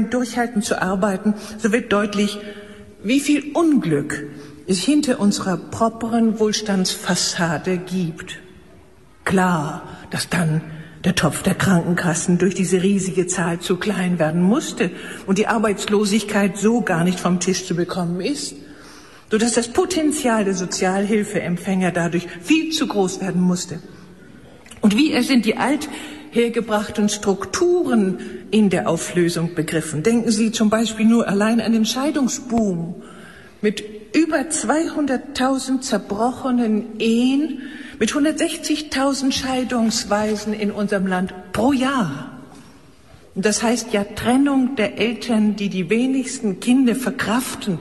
Willen, durchhalten zu arbeiten, so wird deutlich, wie viel Unglück es hinter unserer properen Wohlstandsfassade gibt. Klar, dass dann der Topf der Krankenkassen durch diese riesige Zahl zu klein werden musste und die Arbeitslosigkeit so gar nicht vom Tisch zu bekommen ist, sodass das Potenzial der Sozialhilfeempfänger dadurch viel zu groß werden musste. Und wie sind die althergebrachten Strukturen in der Auflösung begriffen? Denken Sie zum Beispiel nur allein an den Scheidungsboom mit über 200.000 zerbrochenen Ehen, mit 160.000 Scheidungsweisen in unserem Land pro Jahr. Und das heißt ja Trennung der Eltern, die die wenigsten Kinder verkraften.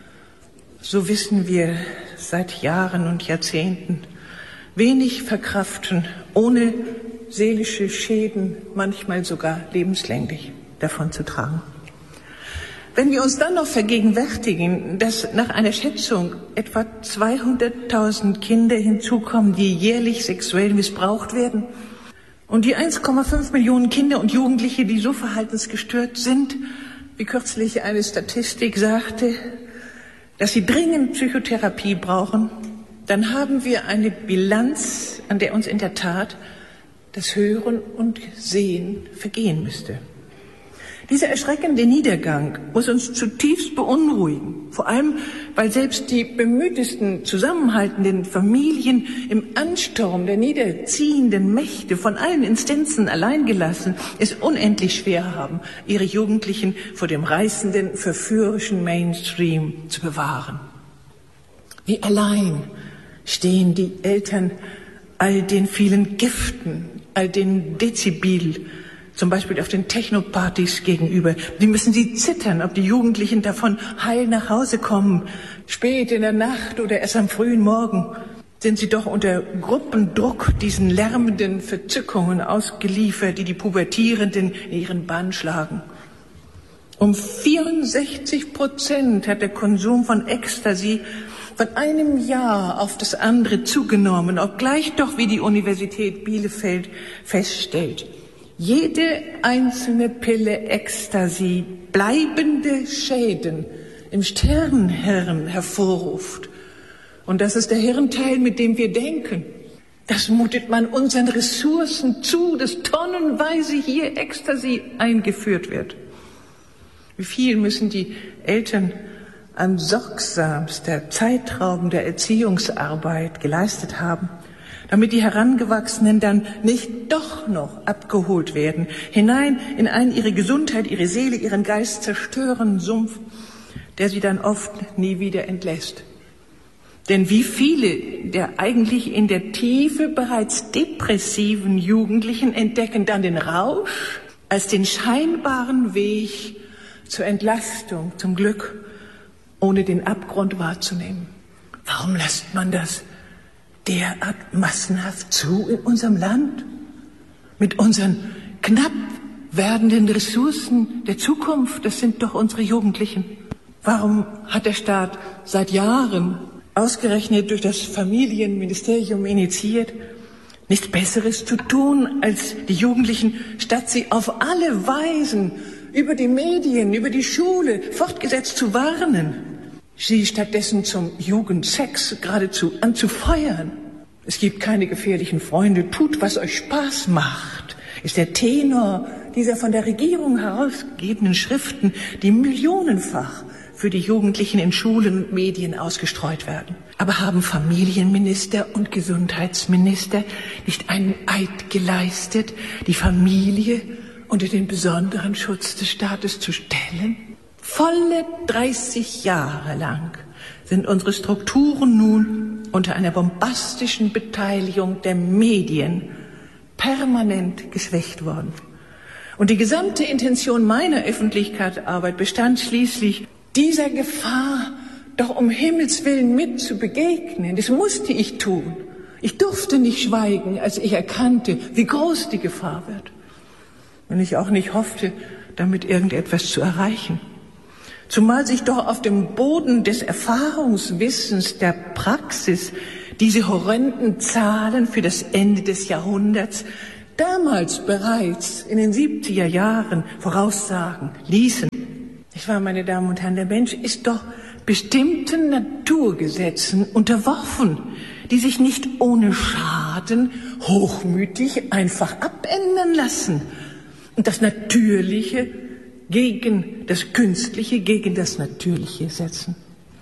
So wissen wir seit Jahren und Jahrzehnten. Wenig verkraften, ohne seelische Schäden, manchmal sogar lebenslänglich davon zu tragen. Wenn wir uns dann noch vergegenwärtigen, dass nach einer Schätzung etwa 200.000 Kinder hinzukommen, die jährlich sexuell missbraucht werden, und die 1,5 Millionen Kinder und Jugendliche, die so verhaltensgestört sind, wie kürzlich eine Statistik sagte, dass sie dringend Psychotherapie brauchen, dann haben wir eine Bilanz, an der uns in der Tat das Hören und Sehen vergehen müsste. Dieser erschreckende Niedergang muss uns zutiefst beunruhigen, vor allem, weil selbst die bemühtesten zusammenhaltenden Familien im Ansturm der niederziehenden Mächte von allen Instanzen alleingelassen es unendlich schwer haben, ihre Jugendlichen vor dem reißenden, verführerischen Mainstream zu bewahren. Wie allein stehen die Eltern all den vielen Giften, all den Dezibel, zum Beispiel auf den Techno-Partys gegenüber. Wie müssen sie zittern, ob die Jugendlichen davon heil nach Hause kommen. Spät in der Nacht oder erst am frühen Morgen sind sie doch unter Gruppendruck diesen lärmenden Verzückungen ausgeliefert, die die Pubertierenden in ihren Bann schlagen. Um 64% hat der Konsum von Ecstasy von einem Jahr auf das andere zugenommen, obgleich doch, wie die Universität Bielefeld feststellt, jede einzelne Pille Ecstasy bleibende Schäden im Sternenhirn hervorruft. Und das ist der Hirnteil, mit dem wir denken. Das mutet man unseren Ressourcen zu, dass tonnenweise hier Ecstasy eingeführt wird. Wie viel müssen die Eltern an sorgsamster, zeitraubender Erziehungsarbeit geleistet haben, damit die Herangewachsenen dann nicht doch noch abgeholt werden, hinein in einen ihre Gesundheit, ihre Seele, ihren Geist zerstörenden Sumpf, der sie dann oft nie wieder entlässt. Denn wie viele der eigentlich in der Tiefe bereits depressiven Jugendlichen entdecken dann den Rausch als den scheinbaren Weg zur Entlastung, zum Glück, ohne den Abgrund wahrzunehmen. Warum lässt man das derart massenhaft zu in unserem Land? Mit unseren knapp werdenden Ressourcen der Zukunft, das sind doch unsere Jugendlichen. Warum hat der Staat seit Jahren, ausgerechnet durch das Familienministerium initiiert, nichts Besseres zu tun, als die Jugendlichen, statt sie auf alle Weisen über die Medien, über die Schule fortgesetzt zu warnen, sie stattdessen zum Jugendsex geradezu anzufeuern? Es gibt keine gefährlichen Freunde, tut, was euch Spaß macht, ist der Tenor dieser von der Regierung herausgegebenen Schriften, die millionenfach für die Jugendlichen in Schulen und Medien ausgestreut werden. Aber haben Familienminister und Gesundheitsminister nicht einen Eid geleistet, die Familie unter den besonderen Schutz des Staates zu stellen? Volle 30 Jahre lang sind unsere Strukturen nun unter einer bombastischen Beteiligung der Medien permanent geschwächt worden. Und die gesamte Intention meiner Öffentlichkeitsarbeit bestand schließlich, dieser Gefahr doch um Himmels Willen mit zu begegnen. Das musste ich tun. Ich durfte nicht schweigen, als ich erkannte, wie groß die Gefahr wird. Und ich auch nicht hoffte, damit irgendetwas zu erreichen. Zumal sich doch auf dem Boden des Erfahrungswissens der Praxis diese horrenden Zahlen für das Ende des Jahrhunderts damals bereits in den 70er Jahren voraussagen ließen. Ich war, meine Damen und Herren, der Mensch ist doch bestimmten Naturgesetzen unterworfen, die sich nicht ohne Schaden hochmütig einfach abändern lassen und das Natürliche gegen das Künstliche, gegen das Natürliche setzen.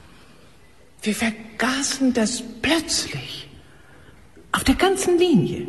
Wir vergaßen das plötzlich auf der ganzen Linie.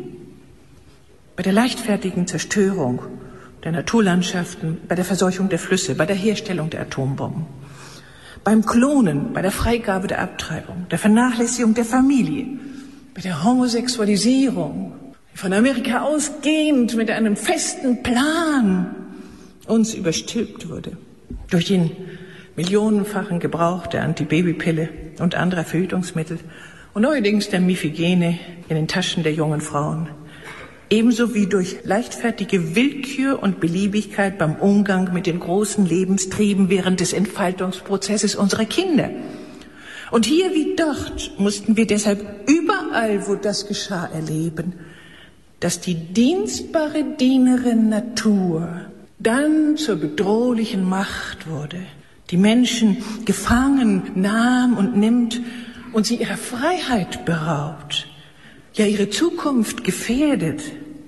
Bei der leichtfertigen Zerstörung der Naturlandschaften, bei der Verseuchung der Flüsse, bei der Herstellung der Atombomben, beim Klonen, bei der Freigabe der Abtreibung, der Vernachlässigung der Familie, bei der Homosexualisierung, von Amerika ausgehend mit einem festen Plan uns überstülpt wurde durch den millionenfachen Gebrauch der Antibabypille und anderer Verhütungsmittel und neuerdings der Mifigene in den Taschen der jungen Frauen, ebenso wie durch leichtfertige Willkür und Beliebigkeit beim Umgang mit den großen Lebenstrieben während des Entfaltungsprozesses unserer Kinder. Und hier wie dort mussten wir deshalb überall, wo das geschah, erleben, dass die dienstbare Dienerin Natur dann zur bedrohlichen Macht wurde, die Menschen gefangen nahm und nimmt und sie ihrer Freiheit beraubt, ja ihre Zukunft gefährdet.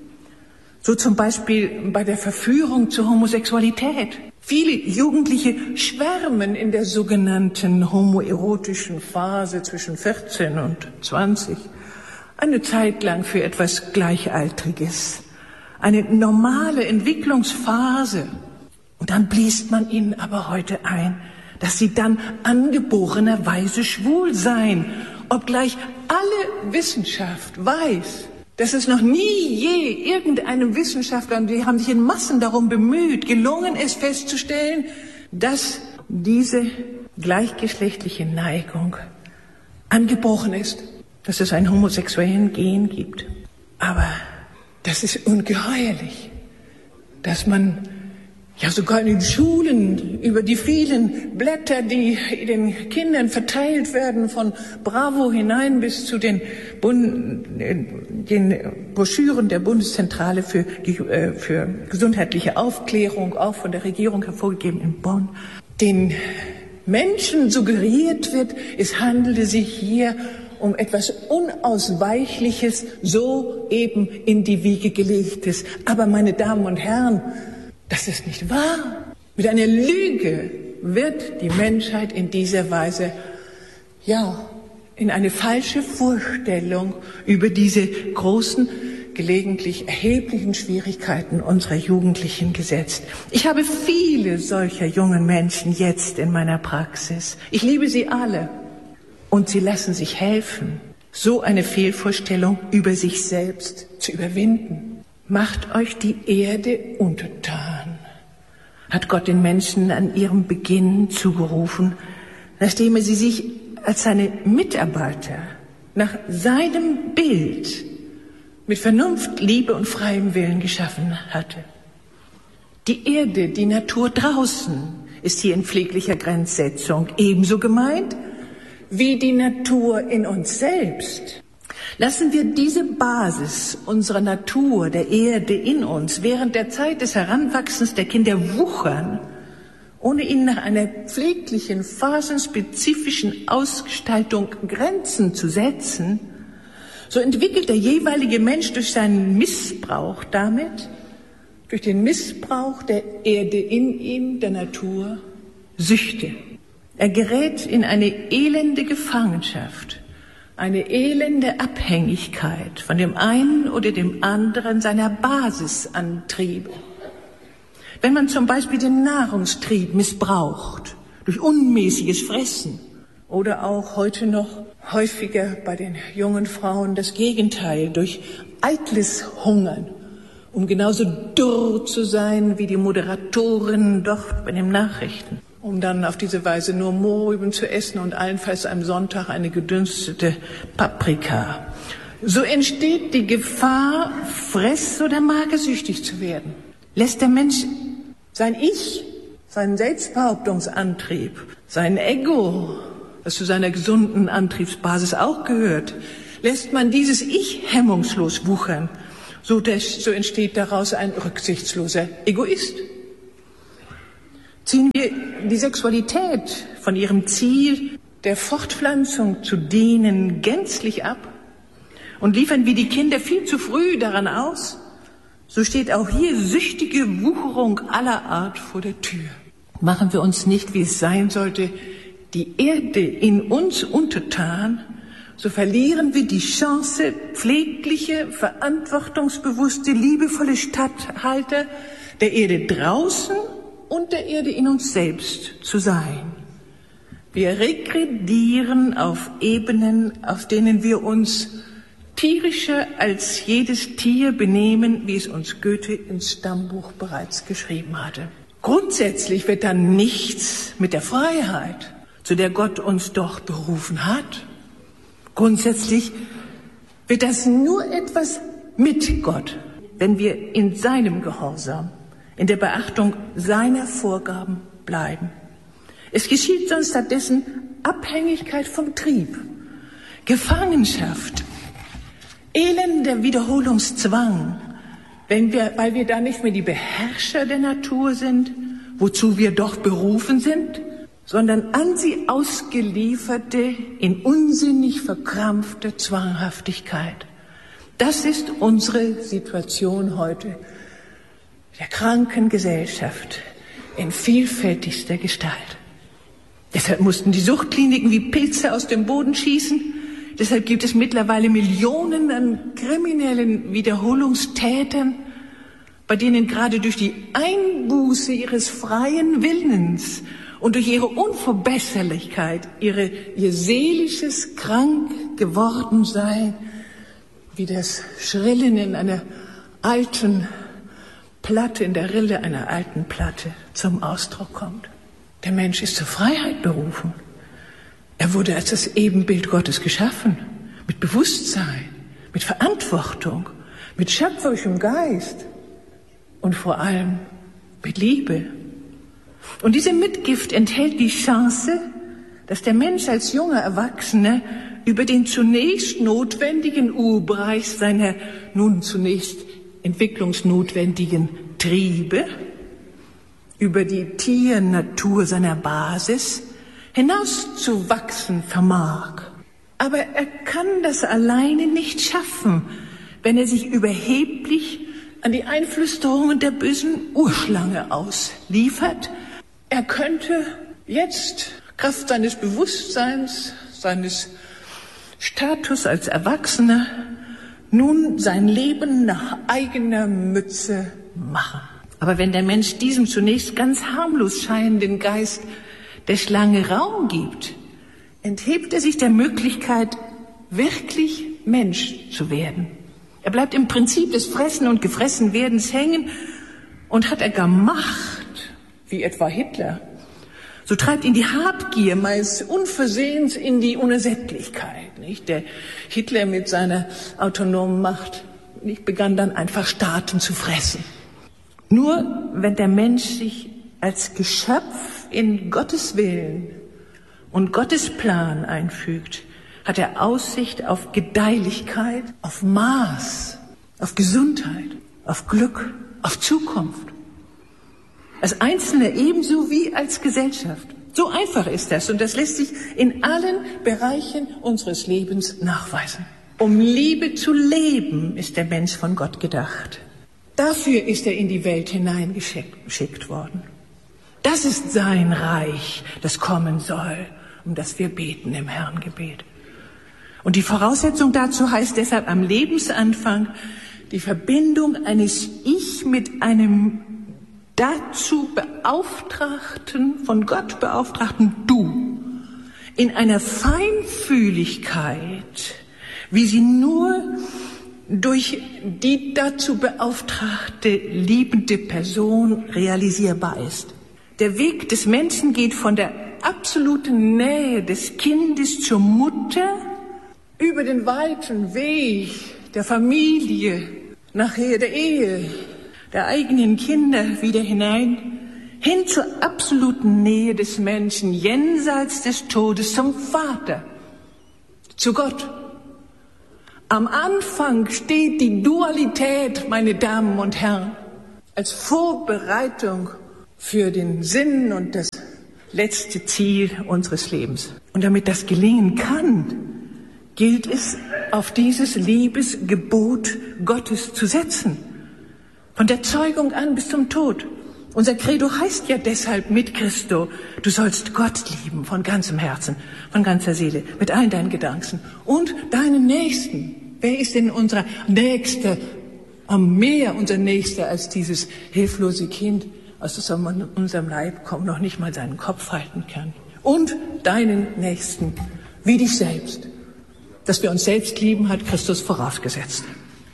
So zum Beispiel bei der Verführung zur Homosexualität. Viele Jugendliche schwärmen in der sogenannten homoerotischen Phase zwischen 14 und 20 eine Zeit lang für etwas Gleichaltriges, eine normale Entwicklungsphase. Und dann bläst man ihnen aber heute ein, dass sie dann angeborenerweise schwul seien, obgleich alle Wissenschaft weiß, dass es noch nie je irgendeinem Wissenschaftler, und die haben sich in Massen darum bemüht, gelungen ist festzustellen, dass diese gleichgeschlechtliche Neigung angebrochen ist, dass es einen homosexuellen Gen gibt. Aber das ist ungeheuerlich, dass man ja sogar in den Schulen über die vielen Blätter, die den Kindern verteilt werden, von Bravo hinein bis zu den Broschüren der Bundeszentrale für gesundheitliche Aufklärung, auch von der Regierung hervorgegeben in Bonn, den Menschen suggeriert wird, es handele sich hier um etwas Unausweichliches, so eben in die Wiege gelegtes. Aber meine Damen und Herren, das ist nicht wahr. Mit einer Lüge wird die Menschheit in dieser Weise, in eine falsche Vorstellung über diese großen, gelegentlich erheblichen Schwierigkeiten unserer Jugendlichen gesetzt. Ich habe viele solcher jungen Menschen jetzt in meiner Praxis. Ich liebe sie alle. Und sie lassen sich helfen, so eine Fehlvorstellung über sich selbst zu überwinden. Macht euch die Erde untertan, hat Gott den Menschen an ihrem Beginn zugerufen, nachdem er sie sich als seine Mitarbeiter nach seinem Bild mit Vernunft, Liebe und freiem Willen geschaffen hatte. Die Erde, die Natur draußen, ist hier in pfleglicher Grenzsetzung ebenso gemeint wie die Natur in uns selbst. Lassen wir diese Basis unserer Natur, der Erde in uns, während der Zeit des Heranwachsens der Kinder wuchern, ohne ihnen nach einer pfleglichen, phasenspezifischen Ausgestaltung Grenzen zu setzen, so entwickelt der jeweilige Mensch durch seinen Missbrauch damit, durch den Missbrauch der Erde in ihm, der Natur, Süchte. Er gerät in eine elende Gefangenschaft, eine elende Abhängigkeit von dem einen oder dem anderen seiner Basisantriebe. Wenn man zum Beispiel den Nahrungstrieb missbraucht, durch unmäßiges Fressen oder auch heute noch häufiger bei den jungen Frauen das Gegenteil, durch eitles Hungern, um genauso dürr zu sein wie die Moderatoren dort bei den Nachrichten, um dann auf diese Weise nur Mohrrüben zu essen und allenfalls am Sonntag eine gedünstete Paprika. So entsteht die Gefahr, fress- oder magersüchtig zu werden. Lässt der Mensch sein Ich, seinen Selbstbehauptungsantrieb, sein Ego, das zu seiner gesunden Antriebsbasis auch gehört, lässt man dieses Ich hemmungslos wuchern, so entsteht daraus ein rücksichtsloser Egoist. Ziehen wir die Sexualität von ihrem Ziel der Fortpflanzung zu dienen gänzlich ab und liefern wir die Kinder viel zu früh daran aus, so steht auch hier süchtige Wucherung aller Art vor der Tür. Machen wir uns nicht, wie es sein sollte, die Erde in uns untertan, so verlieren wir die Chance, pflegliche, verantwortungsbewusste, liebevolle Statthalter der Erde draußen und der Erde in uns selbst zu sein. Wir regredieren auf Ebenen, auf denen wir uns tierischer als jedes Tier benehmen, wie es uns Goethe ins Stammbuch bereits geschrieben hatte. Grundsätzlich wird dann nichts mit der Freiheit, zu der Gott uns doch berufen hat. Grundsätzlich wird das nur etwas mit Gott, wenn wir in seinem Gehorsam, in der Beachtung seiner Vorgaben bleiben. Es geschieht sonst stattdessen Abhängigkeit vom Trieb, Gefangenschaft, elender Wiederholungszwang, weil wir da nicht mehr die Beherrscher der Natur sind, wozu wir doch berufen sind, sondern an sie ausgelieferte, in unsinnig verkrampfte Zwanghaftigkeit. Das ist unsere Situation heute, der kranken Gesellschaft in vielfältigster Gestalt. Deshalb mussten die Suchtkliniken wie Pilze aus dem Boden schießen. Deshalb gibt es mittlerweile Millionen an kriminellen Wiederholungstätern, bei denen gerade durch die Einbuße ihres freien Willens und durch ihre Unverbesserlichkeit ihr seelisches krank geworden sein, wie das Schrillen in einer alten Platte, in der Rille einer alten Platte zum Ausdruck kommt. Der Mensch ist zur Freiheit berufen. Er wurde als das Ebenbild Gottes geschaffen, mit Bewusstsein, mit Verantwortung, mit schöpferischem Geist und vor allem mit Liebe. Und diese Mitgift enthält die Chance, dass der Mensch als junger Erwachsener über den zunächst notwendigen Urbereich seiner nun zunächst entwicklungsnotwendigen Triebe, über die Tiernatur seiner Basis hinauszuwachsen vermag. Aber er kann das alleine nicht schaffen, wenn er sich überheblich an die Einflüsterungen der bösen Urschlange ausliefert. Er könnte jetzt, Kraft seines Bewusstseins, seines Status als Erwachsener, nun sein Leben nach eigener Mütze machen. Aber wenn der Mensch diesem zunächst ganz harmlos scheinenden Geist der Schlange Raum gibt, enthebt er sich der Möglichkeit, wirklich Mensch zu werden. Er bleibt im Prinzip des Fressen und Gefressenwerdens hängen und hat er gar Macht, wie etwa Hitler, so treibt ihn die Habgier meist unversehens in die Unersättlichkeit. Nicht? Der Hitler mit seiner autonomen Macht begann dann einfach Staaten zu fressen. Nur wenn der Mensch sich als Geschöpf in Gottes Willen und Gottes Plan einfügt, hat er Aussicht auf Gedeihlichkeit, auf Maß, auf Gesundheit, auf Glück, auf Zukunft. Als Einzelner ebenso wie als Gesellschaft. So einfach ist das und das lässt sich in allen Bereichen unseres Lebens nachweisen. Um Liebe zu leben, ist der Mensch von Gott gedacht. Dafür ist er in die Welt hineingeschickt worden. Das ist sein Reich, das kommen soll, um das wir beten im Herrengebet. Und die Voraussetzung dazu heißt deshalb am Lebensanfang die Verbindung eines Ich mit einem dazu beauftragten, von Gott beauftragten Du, in einer Feinfühligkeit, wie sie nur durch die dazu beauftragte liebende Person realisierbar ist. Der Weg des Menschen geht von der absoluten Nähe des Kindes zur Mutter über den weiten Weg der Familie, nachher der Ehe, der eigenen Kinder wieder hinein, hin zur absoluten Nähe des Menschen, jenseits des Todes zum Vater, zu Gott. Am Anfang steht die Dualität, meine Damen und Herren, als Vorbereitung für den Sinn und das letzte Ziel unseres Lebens. Und damit das gelingen kann, gilt es, auf dieses Liebesgebot Gottes zu setzen. Von der Zeugung an bis zum Tod. Unser Credo heißt ja deshalb mit Christo, du sollst Gott lieben von ganzem Herzen, von ganzer Seele, mit allen deinen Gedanken und deinen Nächsten. Wer ist denn unser Nächster, am Meer unser Nächster als dieses hilflose Kind, aus unserem Leib kommt, noch nicht mal seinen Kopf halten kann? Und deinen Nächsten, wie dich selbst. Dass wir uns selbst lieben, hat Christus vorausgesetzt.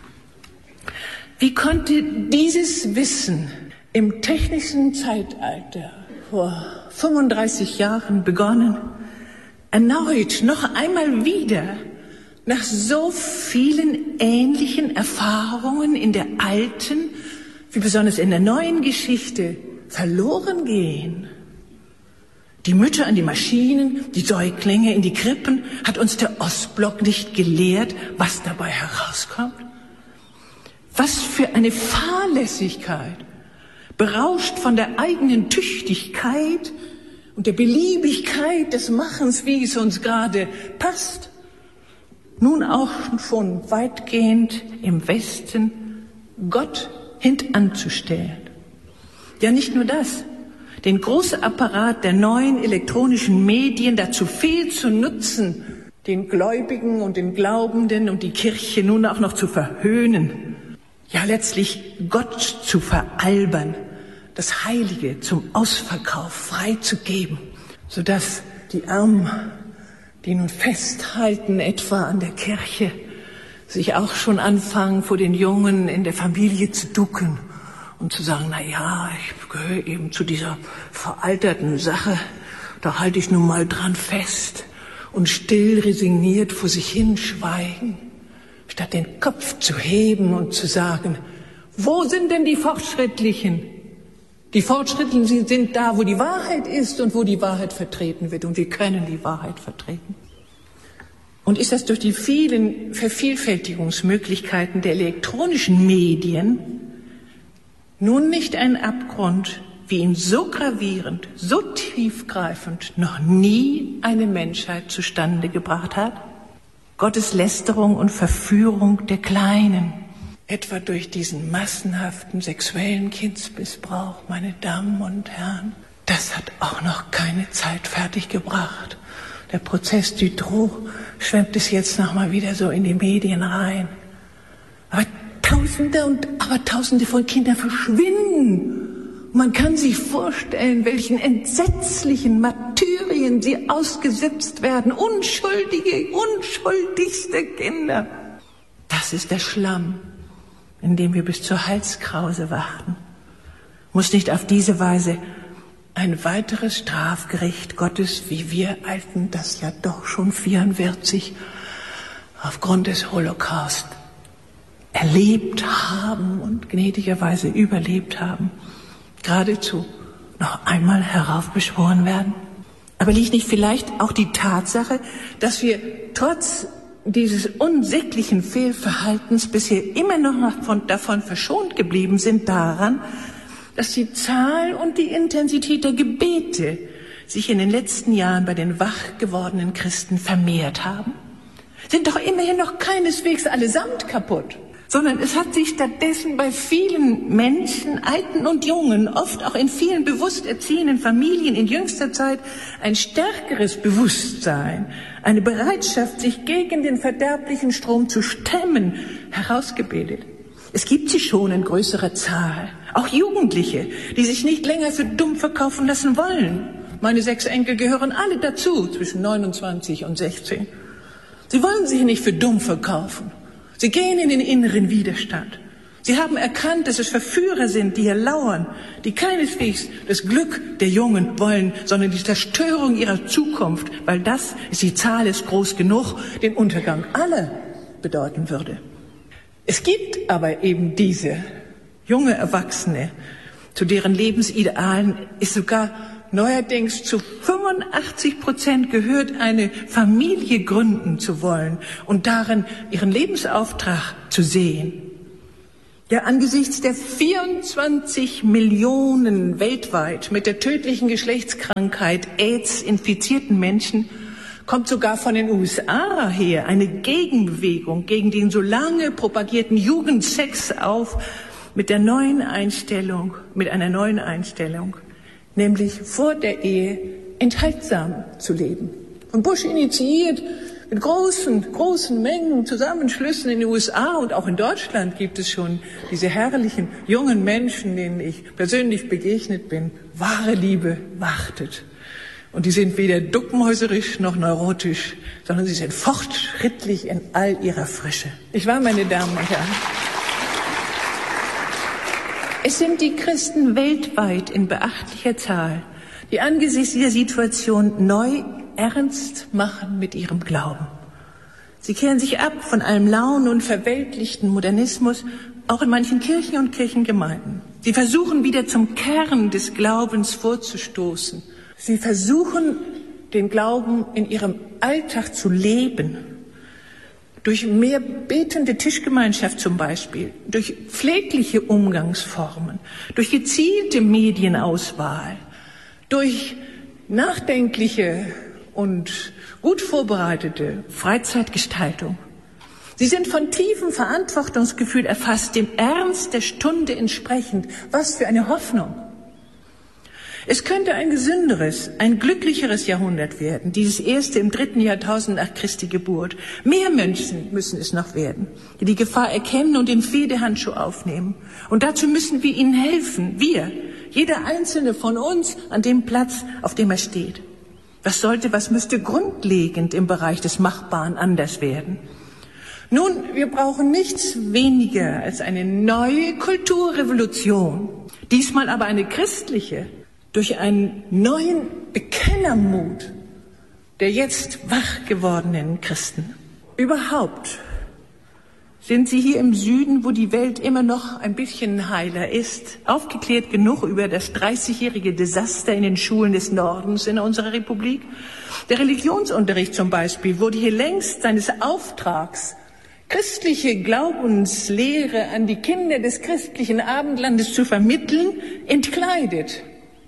Wie konnte dieses Wissen im technischen Zeitalter vor 35 Jahren begonnen, erneut, noch einmal wieder, nach so vielen ähnlichen Erfahrungen in der alten, wie besonders in der neuen Geschichte, verloren gehen? Die Mütter an die Maschinen, die Säuglinge in die Krippen, hat uns der Ostblock nicht gelehrt, was dabei herauskommt? Was für eine Fahrlässigkeit, berauscht von der eigenen Tüchtigkeit und der Beliebigkeit des Machens, wie es uns gerade passt. Nun auch schon weitgehend im Westen Gott hintanzustellen. Ja, nicht nur das. Den großen Apparat der neuen elektronischen Medien dazu viel zu nutzen, den Gläubigen und den Glaubenden und die Kirche nun auch noch zu verhöhnen. Ja, letztlich Gott zu veralbern, das Heilige zum Ausverkauf freizugeben, sodass die Armen, die nun festhalten etwa an der Kirche, sich auch schon anfangen, vor den Jungen in der Familie zu ducken und zu sagen, na ja, ich gehöre eben zu dieser veralterten Sache, da halte ich nun mal dran fest und still resigniert vor sich hinschweigen, statt den Kopf zu heben und zu sagen, wo sind denn die Fortschrittlichen? Die Fortschrittlichen sind da, wo die Wahrheit ist und wo die Wahrheit vertreten wird, und wir können die Wahrheit vertreten. Und ist das durch die vielen Vervielfältigungsmöglichkeiten der elektronischen Medien nun nicht ein Abgrund, wie ihn so gravierend, so tiefgreifend noch nie eine Menschheit zustande gebracht hat? Gottes Lästerung und Verführung der Kleinen, etwa durch diesen massenhaften sexuellen Kindsmissbrauch, meine Damen und Herren, das hat auch noch keine Zeit fertiggebracht. Der Prozess Dutroux schwemmt es jetzt noch mal wieder so in die Medien rein. Aber Tausende von Kindern verschwinden. Man kann sich vorstellen, welchen entsetzlichen Martyrien sie ausgesetzt werden. Unschuldigste Kinder. Das ist der Schlamm, in dem wir bis zur Halskrause warten. Muss nicht auf diese Weise ein weiteres Strafgericht Gottes, wie wir Alten das ja doch schon 44 aufgrund des Holocaust erlebt haben und gnädigerweise überlebt haben, geradezu noch einmal heraufbeschworen werden? Aber liegt nicht vielleicht auch die Tatsache, dass wir trotz dieses unsäglichen Fehlverhaltens bisher immer noch davon verschont geblieben sind, daran, dass die Zahl und die Intensität der Gebete sich in den letzten Jahren bei den wach gewordenen Christen vermehrt haben? Sind doch immerhin noch keineswegs allesamt kaputt, sondern es hat sich stattdessen bei vielen Menschen, Alten und Jungen, oft auch in vielen bewusst erziehenden Familien in jüngster Zeit ein stärkeres Bewusstsein, eine Bereitschaft, sich gegen den verderblichen Strom zu stemmen, herausgebildet. Es gibt sie schon in größerer Zahl, auch Jugendliche, die sich nicht länger für dumm verkaufen lassen wollen. Meine 6 Enkel gehören alle dazu, zwischen 29 und 16. Sie wollen sich nicht für dumm verkaufen. Sie gehen in den inneren Widerstand. Sie haben erkannt, dass es Verführer sind, die hier lauern, die keineswegs das Glück der Jungen wollen, sondern die Zerstörung ihrer Zukunft, weil das, ist die Zahl ist groß genug, den Untergang aller bedeuten würde. Es gibt aber eben diese junge Erwachsene, zu deren Lebensidealen es sogar neuerdings zu 85% gehört, eine Familie gründen zu wollen und darin ihren Lebensauftrag zu sehen. Ja, angesichts der 24 Millionen weltweit mit der tödlichen Geschlechtskrankheit AIDS infizierten Menschen kommt sogar von den USA her eine Gegenbewegung gegen den so lange propagierten Jugendsex auf mit einer neuen Einstellung, nämlich vor der Ehe enthaltsam zu leben. Von Bush initiiert, mit großen Mengen Zusammenschlüssen in den USA und auch in Deutschland gibt es schon diese herrlichen jungen Menschen, denen ich persönlich begegnet bin. Wahre Liebe wartet. Und die sind weder duckmäuserisch noch neurotisch, sondern sie sind fortschrittlich in all ihrer Frische. Ich war, meine Damen und Herren, es sind die Christen weltweit in beachtlicher Zahl, die angesichts dieser Situation neu ernst machen mit ihrem Glauben. Sie kehren sich ab von allem lauen und verweltlichten Modernismus, auch in manchen Kirchen und Kirchengemeinden. Sie versuchen wieder zum Kern des Glaubens vorzustoßen. Sie versuchen, den Glauben in ihrem Alltag zu leben. Durch mehr betende Tischgemeinschaft zum Beispiel, durch pflegliche Umgangsformen, durch gezielte Medienauswahl, durch nachdenkliche und gut vorbereitete Freizeitgestaltung. Sie sind von tiefem Verantwortungsgefühl erfasst, dem Ernst der Stunde entsprechend. Was für eine Hoffnung! Es könnte ein gesünderes, ein glücklicheres Jahrhundert werden, dieses erste im 3. Jahrtausend nach Christi Geburt. Mehr Menschen müssen es noch werden, die die Gefahr erkennen und den Fehdehandschuh aufnehmen. Und dazu müssen wir ihnen helfen, wir, jeder Einzelne von uns an dem Platz, auf dem er steht. Was müsste grundlegend im Bereich des Machbaren anders werden? Nun, wir brauchen nichts weniger als eine neue Kulturrevolution, diesmal aber eine christliche, durch einen neuen Bekennermut der jetzt wach gewordenen Christen. Überhaupt sind Sie hier im Süden, wo die Welt immer noch ein bisschen heiler ist, aufgeklärt genug über das 30-jährige Desaster in den Schulen des Nordens in unserer Republik? Der Religionsunterricht zum Beispiel wurde hier längst seines Auftrags, christliche Glaubenslehre an die Kinder des christlichen Abendlandes zu vermitteln, entkleidet.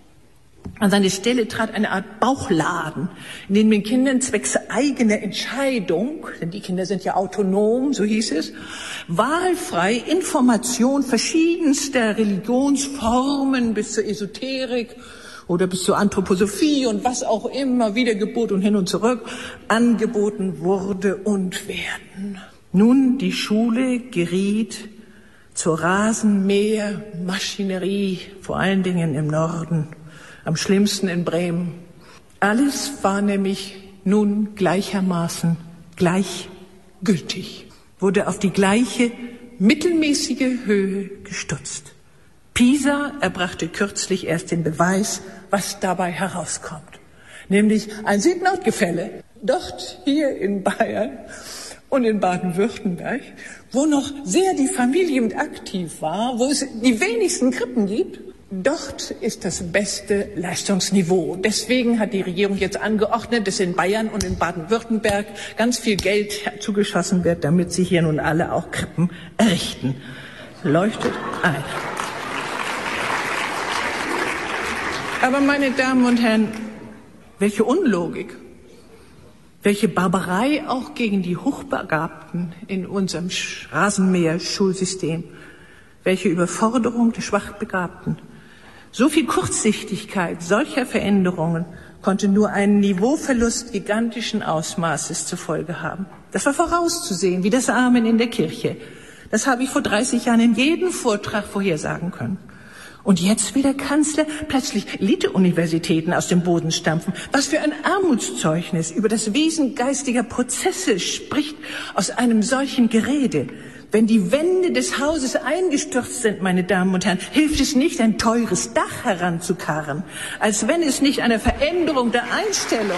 An seine Stelle trat eine Art Bauchladen, in dem den Kindern zwecks eigener Entscheidung, denn die Kinder sind ja autonom, so hieß es, wahlfrei Information verschiedenster Religionsformen bis zur Esoterik oder bis zur Anthroposophie und was auch immer, Wiedergeburt und hin und zurück, angeboten wurde und werden. Nun, die Schule geriet zur Rasenmähermaschinerie, vor allen Dingen im Norden. Am schlimmsten in Bremen. Alles war nämlich nun gleichermaßen gleichgültig, wurde auf die gleiche mittelmäßige Höhe gestutzt. Pisa erbrachte kürzlich erst den Beweis, was dabei herauskommt. Nämlich ein Süd-Nord-Gefälle. Dort, hier in Bayern und in Baden-Württemberg, wo noch sehr die Familie mit aktiv war, wo es die wenigsten Krippen gibt, dort ist das beste Leistungsniveau. Deswegen hat die Regierung jetzt angeordnet, dass in Bayern und in Baden-Württemberg ganz viel Geld zugeschossen wird, damit sie hier nun alle auch Krippen errichten. Leuchtet ein. Aber meine Damen und Herren, welche Unlogik, welche Barbarei auch gegen die Hochbegabten in unserem Rasenmäher-Schulsystem, welche Überforderung der Schwachbegabten. So viel Kurzsichtigkeit solcher Veränderungen konnte nur einen Niveauverlust gigantischen Ausmaßes zur Folge haben. Das war vorauszusehen, wie das Amen in der Kirche. Das habe ich vor 30 Jahren in jedem Vortrag vorhersagen können. Und jetzt will der Kanzler plötzlich Elite-Universitäten aus dem Boden stampfen. Was für ein Armutszeugnis über das Wesen geistiger Prozesse spricht aus einem solchen Gerede. Wenn die Wände des Hauses eingestürzt sind, meine Damen und Herren, hilft es nicht, ein teures Dach heranzukarren, als wenn es nicht einer Veränderung der Einstellung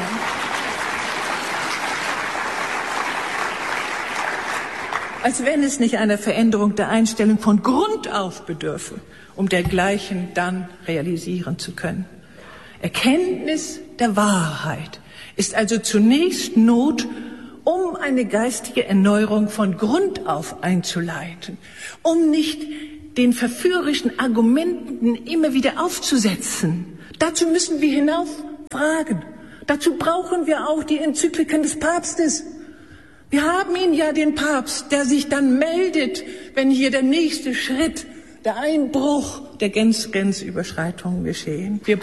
von Grund auf bedürfe, um dergleichen dann realisieren zu können. Erkenntnis der Wahrheit ist also zunächst Not, um eine geistige Erneuerung von Grund auf einzuleiten, um nicht den verführerischen Argumenten immer wieder aufzusetzen. Dazu müssen wir hinauffragen. Dazu brauchen wir auch die Enzykliken des Papstes. Wir haben ihn ja, den Papst, der sich dann meldet, wenn hier der nächste Schritt, der Einbruch der Grenzüberschreitungen geschehen. Wir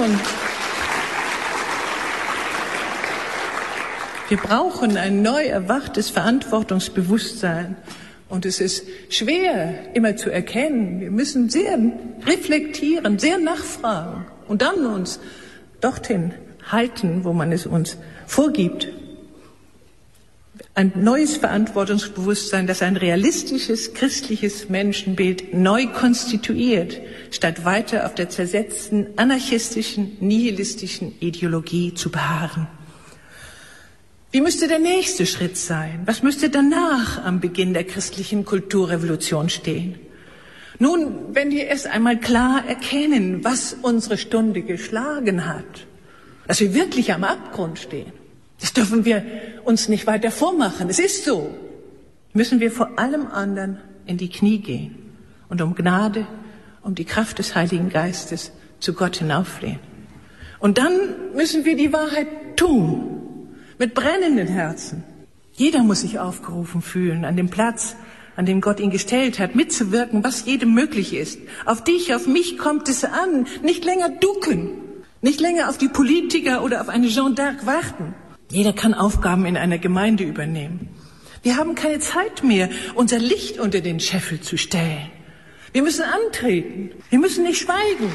brauchen ein neu erwachtes Verantwortungsbewusstsein. Und es ist schwer, immer zu erkennen. Wir müssen sehr reflektieren, sehr nachfragen und dann uns dorthin halten, wo man es uns vorgibt. Ein neues Verantwortungsbewusstsein, das ein realistisches, christliches Menschenbild neu konstituiert, statt weiter auf der zersetzten, anarchistischen, nihilistischen Ideologie zu beharren. Wie müsste der nächste Schritt sein? Was müsste danach am Beginn der christlichen Kulturrevolution stehen? Nun, wenn wir erst einmal klar erkennen, was unsere Stunde geschlagen hat, dass wir wirklich am Abgrund stehen, das dürfen wir uns nicht weiter vormachen. Es ist so. Müssen wir vor allem anderen in die Knie gehen und um Gnade, um die Kraft des Heiligen Geistes zu Gott hinauflehen. Und dann müssen wir die Wahrheit tun. Mit brennenden Herzen. Jeder muss sich aufgerufen fühlen, an dem Platz, an dem Gott ihn gestellt hat, mitzuwirken, was jedem möglich ist. Auf dich, auf mich kommt es an. Nicht länger ducken, nicht länger auf die Politiker oder auf eine Jeanne d'Arc warten. Jeder kann Aufgaben in einer Gemeinde übernehmen. Wir haben keine Zeit mehr, unser Licht unter den Scheffel zu stellen. Wir müssen antreten. Wir müssen nicht schweigen.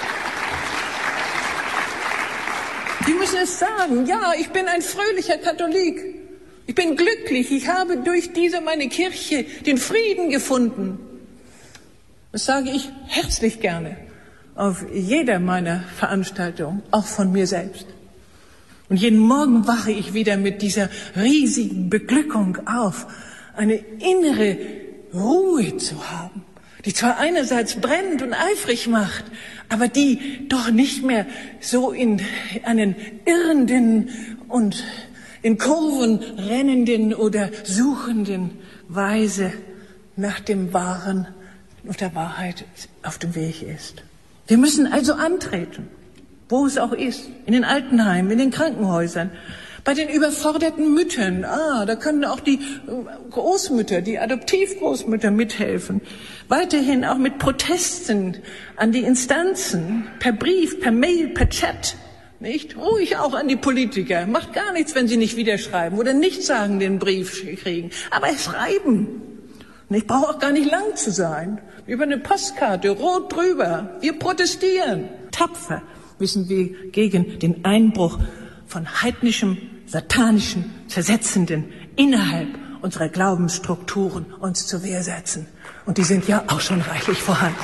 Sie müssen es sagen, ja, ich bin ein fröhlicher Katholik. Ich bin glücklich, ich habe durch diese meine Kirche den Frieden gefunden. Das sage ich herzlich gerne auf jeder meiner Veranstaltungen, auch von mir selbst. Und jeden Morgen wache ich wieder mit dieser riesigen Beglückung auf, eine innere Ruhe zu haben, die zwar einerseits brennend und eifrig macht, aber die doch nicht mehr so in einen irrenden und in Kurven rennenden oder suchenden Weise nach dem Wahren und der Wahrheit auf dem Weg ist. Wir müssen also antreten, wo es auch ist, in den Altenheimen, in den Krankenhäusern, bei den überforderten Müttern. Da können auch die Großmütter, die Adoptivgroßmütter mithelfen. Weiterhin auch mit Protesten an die Instanzen, per Brief, per Mail, per Chat. Nicht? Ruhig auch an die Politiker. Macht gar nichts, wenn sie nicht wieder schreiben oder nicht sagen, den Brief kriegen. Aber schreiben. Und ich brauche auch gar nicht lang zu sein. Über eine Postkarte, rot drüber. Wir protestieren. Tapfer müssen wir gegen den Einbruch von heidnischem, satanischen, zersetzenden innerhalb unserer Glaubensstrukturen uns zur Wehr setzen. Und die sind ja auch schon reichlich vorhanden.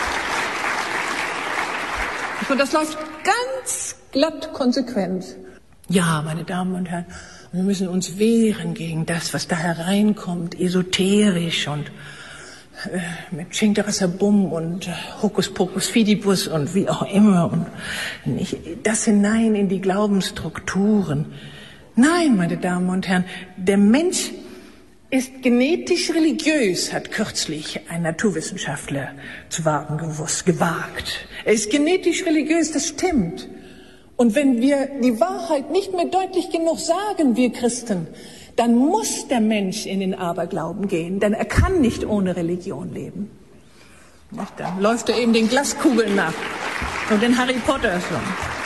Und das läuft ganz glatt konsequent. Ja, meine Damen und Herren, wir müssen uns wehren gegen das, was da hereinkommt, esoterisch und mit Schinkterasserbum und Hokuspokus Fidibus und wie auch immer und nicht das hinein in die Glaubensstrukturen. Nein, meine Damen und Herren, der Mensch ist genetisch religiös, hat kürzlich ein Naturwissenschaftler zu wagen gewagt. Er ist genetisch religiös, das stimmt. Und wenn wir die Wahrheit nicht mehr deutlich genug sagen, wir Christen, dann muss der Mensch in den Aberglauben gehen, denn er kann nicht ohne Religion leben. Dann läuft er eben den Glaskugeln nach und den Harry Potter so.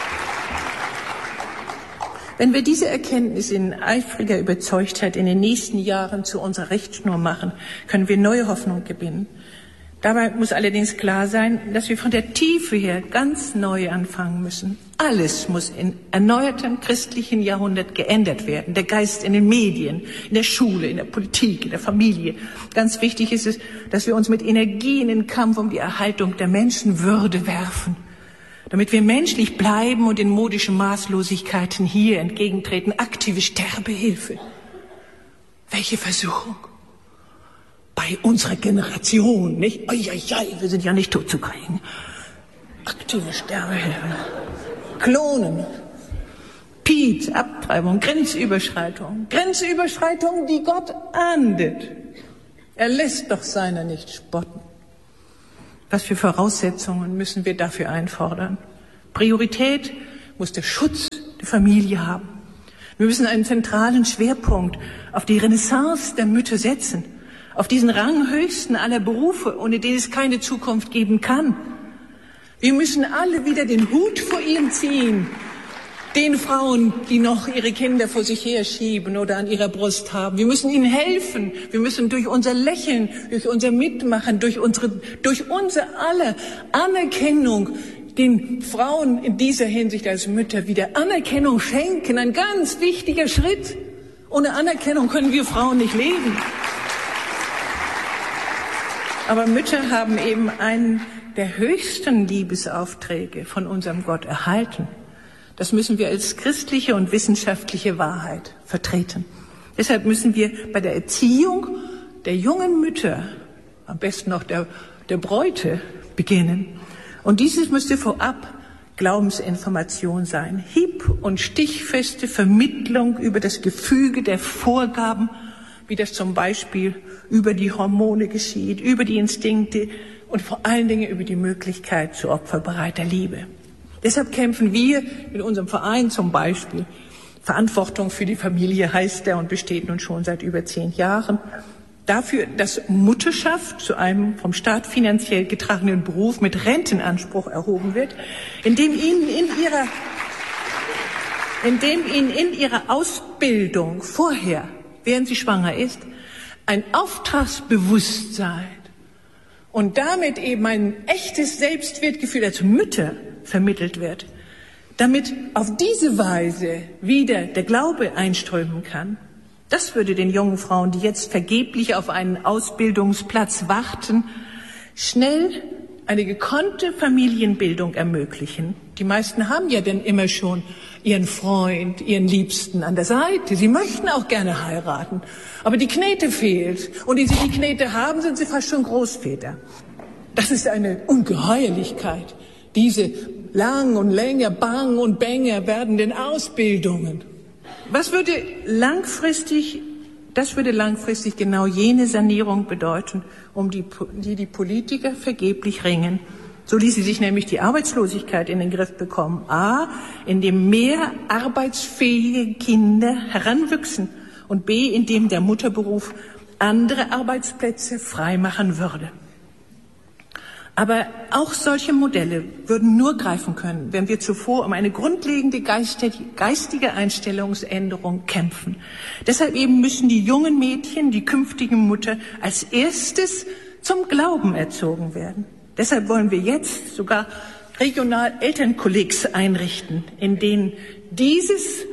Wenn wir diese Erkenntnis in eifriger Überzeugtheit in den nächsten Jahren zu unserer Richtschnur machen, können wir neue Hoffnung gewinnen. Dabei muss allerdings klar sein, dass wir von der Tiefe her ganz neu anfangen müssen. Alles muss in erneuertem christlichen Jahrhundert geändert werden. Der Geist in den Medien, in der Schule, in der Politik, in der Familie. Ganz wichtig ist es, dass wir uns mit Energie in den Kampf um die Erhaltung der Menschenwürde werfen, damit wir menschlich bleiben und den modischen Maßlosigkeiten hier entgegentreten. Aktive Sterbehilfe. Welche Versuchung? Bei unserer Generation, nicht? Wir sind ja nicht tot zu kriegen. Aktive Sterbehilfe. Klonen, Piet, Abtreibung, Grenzüberschreitung, die Gott ahndet. Er lässt doch seiner nicht spotten. Was für Voraussetzungen müssen wir dafür einfordern? Priorität muss der Schutz der Familie haben. Wir müssen einen zentralen Schwerpunkt auf die Renaissance der Mütter setzen, auf diesen ranghöchsten aller Berufe, ohne den es keine Zukunft geben kann. Wir müssen alle wieder den Hut vor ihnen ziehen, den Frauen, die noch ihre Kinder vor sich herschieben oder an ihrer Brust haben. Wir müssen ihnen helfen. Wir müssen durch unser Lächeln, durch unser Mitmachen, durch unsere aller Anerkennung den Frauen in dieser Hinsicht als Mütter wieder Anerkennung schenken. Ein ganz wichtiger Schritt. Ohne Anerkennung können wir Frauen nicht leben. Aber Mütter haben eben einen der höchsten Liebesaufträge von unserem Gott erhalten. Das müssen wir als christliche und wissenschaftliche Wahrheit vertreten. Deshalb müssen wir bei der Erziehung der jungen Mütter, am besten noch der Bräute, beginnen. Und dieses müsste vorab Glaubensinformation sein. Hieb- und stichfeste Vermittlung über das Gefüge der Vorgaben, wie das zum Beispiel über die Hormone geschieht, über die Instinkte und vor allen Dingen über die Möglichkeit zu opferbereiter Liebe. Deshalb kämpfen wir mit unserem Verein zum Beispiel. Verantwortung für die Familie heißt er und besteht nun schon seit über 10 Jahren. Dafür, dass Mutterschaft zu einem vom Staat finanziell getragenen Beruf mit Rentenanspruch erhoben wird, indem ihnen in ihrer Ausbildung vorher, während sie schwanger ist, ein Auftragsbewusstsein und damit eben ein echtes Selbstwertgefühl als Mütter vermittelt wird, damit auf diese Weise wieder der Glaube einströmen kann. Das würde den jungen Frauen, die jetzt vergeblich auf einen Ausbildungsplatz warten, schnell eine gekonnte Familienbildung ermöglichen. Die meisten haben ja dann immer schon ihren Freund, ihren Liebsten an der Seite. Sie möchten auch gerne heiraten, aber die Knete fehlt. Und ehe sie die Knete haben, sind sie fast schon Großväter. Das ist eine Ungeheuerlichkeit, diese lang und länger, bang und bänger werdenden Ausbildungen. Das würde langfristig genau jene Sanierung bedeuten, um die Politiker vergeblich ringen. So ließe sich nämlich die Arbeitslosigkeit in den Griff bekommen. A, indem mehr arbeitsfähige Kinder heranwüchsen und B, indem der Mutterberuf andere Arbeitsplätze freimachen würde. Aber auch solche Modelle würden nur greifen können, wenn wir zuvor um eine grundlegende geistige Einstellungsänderung kämpfen. Deshalb eben müssen die jungen Mädchen, die künftigen Mütter, als erstes zum Glauben erzogen werden. Deshalb wollen wir jetzt sogar regional Elternkollegs einrichten, in denen dieses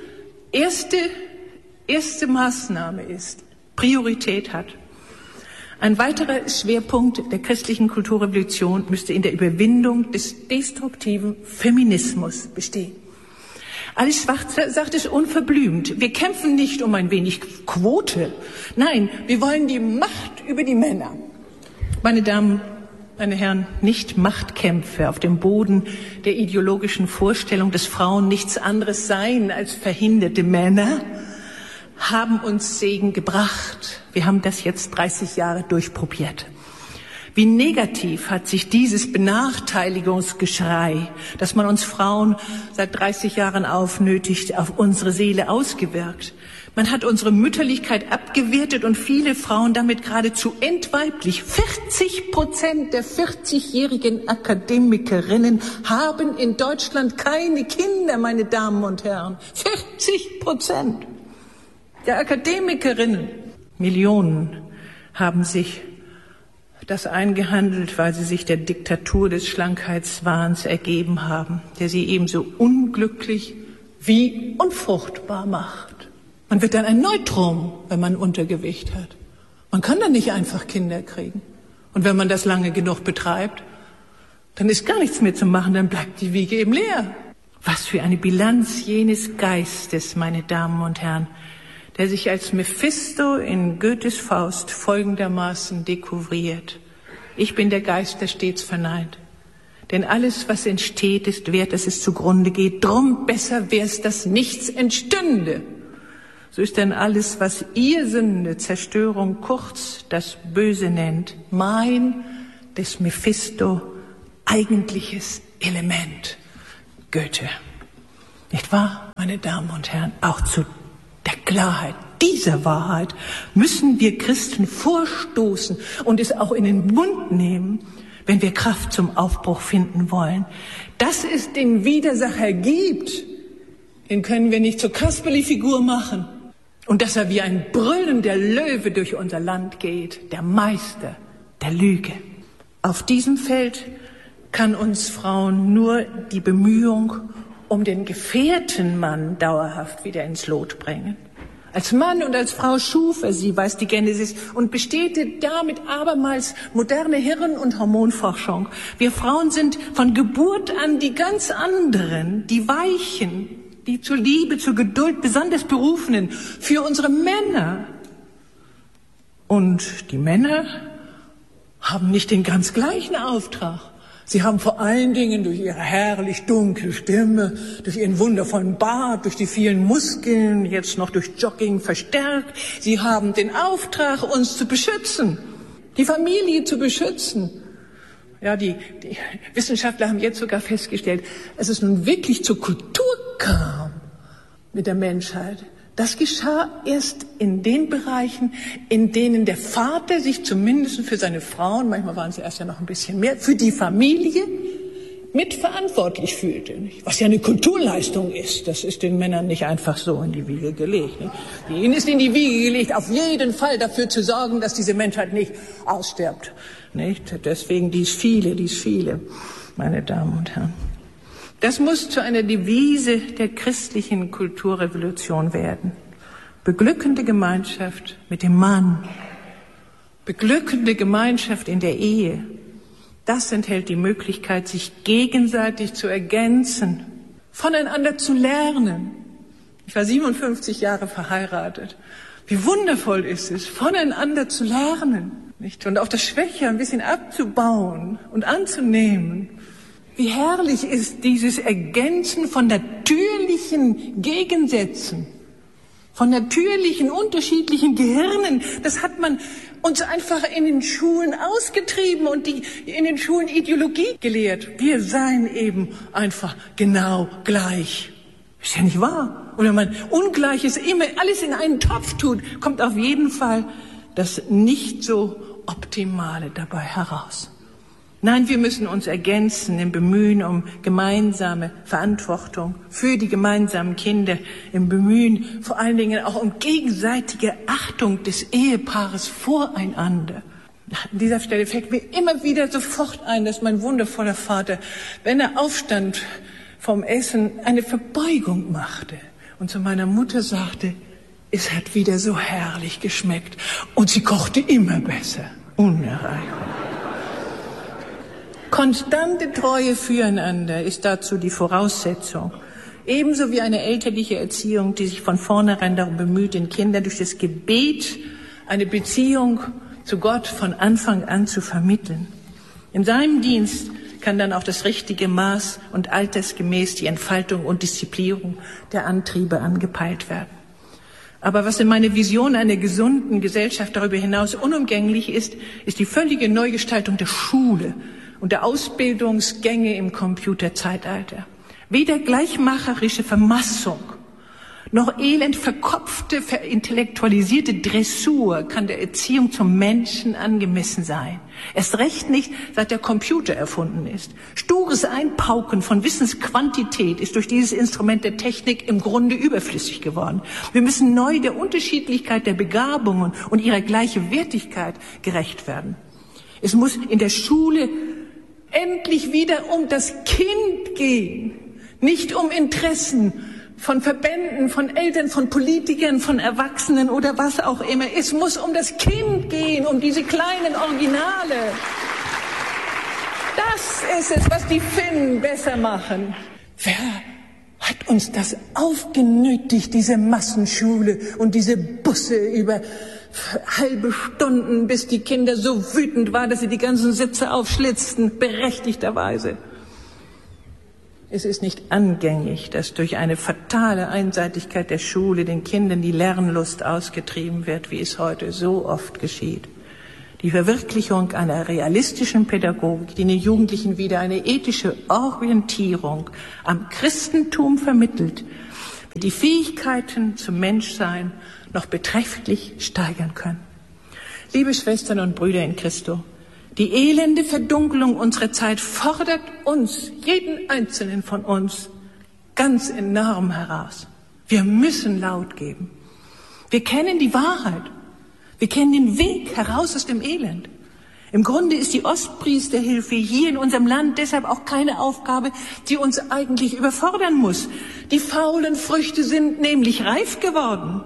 erste Maßnahme ist, Priorität hat. Ein weiterer Schwerpunkt der christlichen Kulturrevolution müsste in der Überwindung des destruktiven Feminismus bestehen. Alice Schwarzer sagt es unverblümt. Wir kämpfen nicht um ein wenig Quote. Nein, wir wollen die Macht über die Männer. Meine Damen, meine Herren, nicht Machtkämpfe auf dem Boden der ideologischen Vorstellung, dass Frauen nichts anderes seien als verhinderte Männer, haben uns Segen gebracht. Wir haben das jetzt 30 Jahre durchprobiert. Wie negativ hat sich dieses Benachteiligungsgeschrei, das man uns Frauen seit 30 Jahren aufnötigt, auf unsere Seele ausgewirkt. Man hat unsere Mütterlichkeit abgewertet und viele Frauen damit geradezu entweiblich. 40% der 40-jährigen Akademikerinnen haben in Deutschland keine Kinder, meine Damen und Herren. 40% der Akademikerinnen. Millionen haben sich das eingehandelt, weil sie sich der Diktatur des Schlankheitswahns ergeben haben, der sie ebenso unglücklich wie unfruchtbar macht. Man wird dann ein Neutrum, wenn man Untergewicht hat. Man kann dann nicht einfach Kinder kriegen. Und wenn man das lange genug betreibt, dann ist gar nichts mehr zu machen, dann bleibt die Wiege eben leer. Was für eine Bilanz jenes Geistes, meine Damen und Herren, der sich als Mephisto in Goethes Faust folgendermaßen dekouvriert. Ich bin der Geist, der stets verneint. Denn alles, was entsteht, ist wert, dass es zugrunde geht. Drum besser wär's, dass nichts entstünde. So ist denn alles, was ihr Sünde, Zerstörung, kurz das Böse nennt, mein, des Mephisto, eigentliches Element. Goethe. Nicht wahr, meine Damen und Herren? Auch zu der Klarheit dieser Wahrheit müssen wir Christen vorstoßen und es auch in den Mund nehmen, wenn wir Kraft zum Aufbruch finden wollen. Dass es den Widersacher gibt, den können wir nicht zur Kasperli-Figur machen. Und dass er wie ein brüllender Löwe durch unser Land geht, der Meister der Lüge. Auf diesem Feld kann uns Frauen nur die Bemühung um den gefährten Mann dauerhaft wieder ins Lot bringen. Als Mann und als Frau schuf er sie, weiß die Genesis, und bestätigt damit abermals moderne Hirn- und Hormonforschung. Wir Frauen sind von Geburt an die ganz anderen, die Weichen, die zur Liebe, zur Geduld besonders berufenen, für unsere Männer. Und die Männer haben nicht den ganz gleichen Auftrag. Sie haben vor allen Dingen durch ihre herrlich dunkle Stimme, durch ihren wundervollen Bart, durch die vielen Muskeln, jetzt noch durch Jogging verstärkt. Sie haben den Auftrag, uns zu beschützen, die Familie zu beschützen. Ja, die Wissenschaftler haben jetzt sogar festgestellt, dass es nun wirklich zur Kultur kam mit der Menschheit. Das geschah erst in den Bereichen, in denen der Vater sich zumindest für seine Frauen, manchmal waren es erst ja noch ein bisschen mehr, für die Familie mitverantwortlich fühlte. Was ja eine Kulturleistung ist, das ist den Männern nicht einfach so in die Wiege gelegt. Ihnen ist in die Wiege gelegt, auf jeden Fall dafür zu sorgen, dass diese Menschheit nicht ausstirbt. Deswegen dies viele, meine Damen und Herren. Das muss zu einer Devise der christlichen Kulturrevolution werden. Beglückende Gemeinschaft mit dem Mann, beglückende Gemeinschaft in der Ehe. Das enthält die Möglichkeit, sich gegenseitig zu ergänzen, voneinander zu lernen. Ich war 57 Jahre verheiratet. Wie wundervoll ist es, voneinander zu lernen, nicht? Und auch das Schwäche ein bisschen abzubauen und anzunehmen. Wie herrlich ist dieses Ergänzen von natürlichen Gegensätzen, von natürlichen, unterschiedlichen Gehirnen. Das hat man uns einfach in den Schulen ausgetrieben und in den Schulen Ideologie gelehrt. Wir seien eben einfach genau gleich. Ist ja nicht wahr. Und wenn man Ungleiches immer alles in einen Topf tut, kommt auf jeden Fall das nicht so Optimale dabei heraus. Nein, wir müssen uns ergänzen im Bemühen um gemeinsame Verantwortung für die gemeinsamen Kinder, im Bemühen vor allen Dingen auch um gegenseitige Achtung des Ehepaares voreinander. An dieser Stelle fällt mir immer wieder sofort ein, dass mein wundervoller Vater, wenn er aufstand vom Essen, eine Verbeugung machte und zu meiner Mutter sagte, es hat wieder so herrlich geschmeckt und sie kochte immer besser. Unerreichbar. Konstante Treue füreinander ist dazu die Voraussetzung. Ebenso wie eine elterliche Erziehung, die sich von vornherein darum bemüht, den Kindern durch das Gebet eine Beziehung zu Gott von Anfang an zu vermitteln. In seinem Dienst kann dann auch das richtige Maß und altersgemäß die Entfaltung und Disziplinierung der Antriebe angepeilt werden. Aber was in meiner Vision einer gesunden Gesellschaft darüber hinaus unumgänglich ist, ist die völlige Neugestaltung der Schule und der Ausbildungsgänge im Computerzeitalter. Weder gleichmacherische Vermassung noch elend verkopfte, verintellektualisierte Dressur kann der Erziehung zum Menschen angemessen sein. Erst recht nicht, seit der Computer erfunden ist. Stures Einpauken von Wissensquantität ist durch dieses Instrument der Technik im Grunde überflüssig geworden. Wir müssen neu der Unterschiedlichkeit der Begabungen und ihrer Gleichwertigkeit gerecht werden. Es muss in der Schule endlich wieder um das Kind gehen, nicht um Interessen von Verbänden, von Eltern, von Politikern, von Erwachsenen oder was auch immer. Es muss um das Kind gehen, um diese kleinen Originale. Das ist es, was die Finnen besser machen. Wer hat uns das aufgenötigt, diese Massenschule und diese Busse über halbe Stunden, bis die Kinder so wütend waren, dass sie die ganzen Sitze aufschlitzten, berechtigterweise. Es ist nicht angängig, dass durch eine fatale Einseitigkeit der Schule den Kindern die Lernlust ausgetrieben wird, wie es heute so oft geschieht. Die Verwirklichung einer realistischen Pädagogik, die den Jugendlichen wieder eine ethische Orientierung am Christentum vermittelt, die Fähigkeiten zum Menschsein noch beträchtlich steigern können. Liebe Schwestern und Brüder in Christo, die elende Verdunkelung unserer Zeit fordert uns, jeden Einzelnen von uns, ganz enorm heraus. Wir müssen laut geben. Wir kennen die Wahrheit. Wir kennen den Weg heraus aus dem Elend. Im Grunde ist die Ostpriesterhilfe hier in unserem Land deshalb auch keine Aufgabe, die uns eigentlich überfordern muss. Die faulen Früchte sind nämlich reif geworden.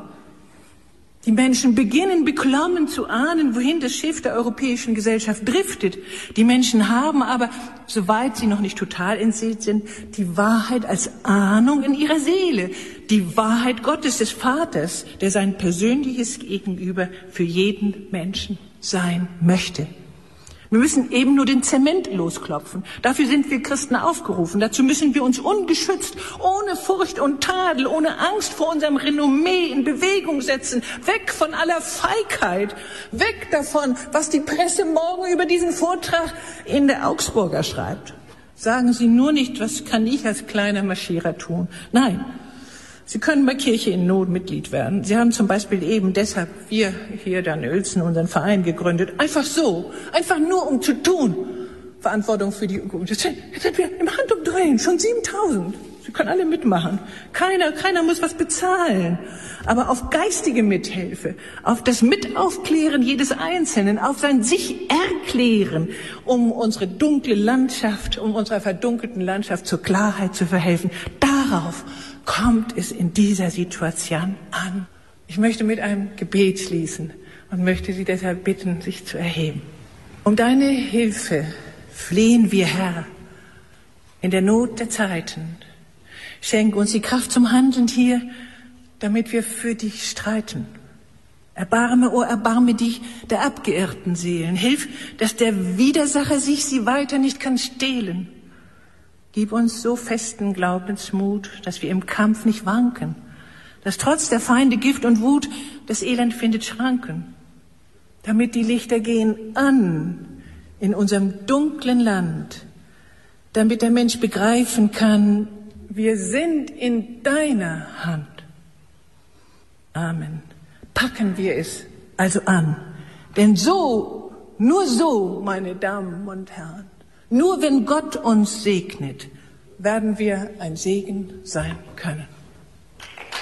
Die Menschen beginnen beklommen zu ahnen, wohin das Schiff der europäischen Gesellschaft driftet. Die Menschen haben aber, soweit sie noch nicht total entseelt sind, die Wahrheit als Ahnung in ihrer Seele. Die Wahrheit Gottes, des Vaters, der sein persönliches Gegenüber für jeden Menschen sein möchte. Wir müssen eben nur den Zement losklopfen. Dafür sind wir Christen aufgerufen. Dazu müssen wir uns ungeschützt, ohne Furcht und Tadel, ohne Angst vor unserem Renommee in Bewegung setzen. Weg von aller Feigheit. Weg davon, was die Presse morgen über diesen Vortrag in der Augsburger schreibt. Sagen Sie nur nicht, was kann ich als kleiner Marschierer tun? Nein. Sie können bei Kirche in Not Mitglied werden. Sie haben zum Beispiel eben deshalb, wir hier in Uelzen, unseren Verein gegründet. Einfach so. Einfach nur, um zu tun. Verantwortung für die... Jetzt sind wir im Handumdrehen, schon 7.000. Sie können alle mitmachen. Keiner muss was bezahlen. Aber auf geistige Mithilfe, auf das Mitaufklären jedes Einzelnen, auf sein Sich-Erklären, um unsere dunkle Landschaft, um unserer verdunkelten Landschaft zur Klarheit zu verhelfen. Darauf kommt es in dieser Situation an. Ich möchte mit einem Gebet schließen und möchte Sie deshalb bitten, sich zu erheben. Um deine Hilfe flehen wir, Herr, in der Not der Zeiten. Schenk uns die Kraft zum Handeln hier, damit wir für dich streiten. Erbarme, oh erbarme dich der abgeirrten Seelen. Hilf, dass der Widersacher sich sie weiter nicht kann stehlen. Gib uns so festen Glaubensmut, dass wir im Kampf nicht wanken, dass trotz der Feinde Gift und Wut das Elend findet Schranken, damit die Lichter gehen an in unserem dunklen Land, damit der Mensch begreifen kann, wir sind in deiner Hand. Amen. Packen wir es also an, denn so, nur so, meine Damen und Herren, nur wenn Gott uns segnet, werden wir ein Segen sein können.